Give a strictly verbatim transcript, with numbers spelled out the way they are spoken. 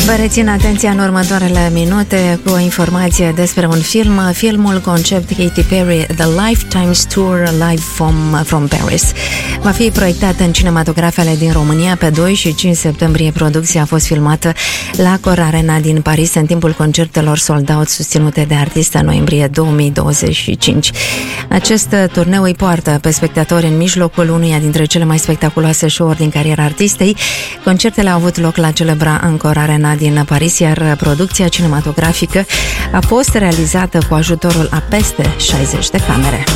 Vă rețin atenția în următoarele minute cu o informație despre un film, filmul concept Katy Perry, The Lifetime's Tour Live from, from Paris. Va fi proiectat în cinematografele din România pe doi și cinci septembrie. Producția a fost filmată la Accor Arena din Paris în timpul concertelor sold out susținute de artista în noiembrie două mii douăzeci și cinci. Acest turneu îi poartă pe spectatori în mijlocul unuia dintre cele mai spectaculoase show-uri din cariera artistei. Concertele au avut loc la celebra Accor Arena din Paris, iar producția cinematografică a fost realizată cu ajutorul a peste șaizeci de camere.